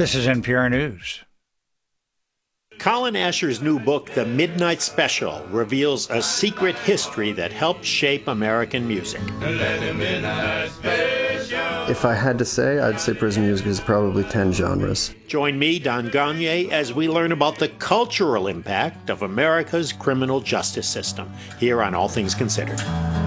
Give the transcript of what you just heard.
This is NPR News. Colin Asher's new book, The Midnight Special, reveals a secret history that helped shape American music. If I had to say, I'd say prison music is probably 10 genres. Join me, Don Gagné, as we learn about the cultural impact of America's criminal justice system here on All Things Considered.